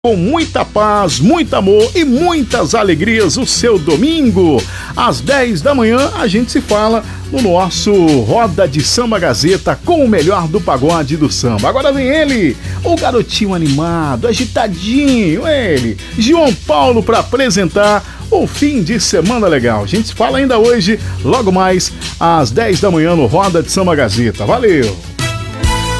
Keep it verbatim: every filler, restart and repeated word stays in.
Com muita paz, muito amor e muitas alegrias o seu domingo. Às dez da manhã a gente se fala no nosso Roda de Samba Gazeta com o melhor do pagode do samba. Agora vem ele, o garotinho animado, agitadinho, ele, João Paulo, para apresentar o fim de semana legal. A gente se fala ainda hoje, logo mais às dez da manhã no Roda de Samba Gazeta. Valeu!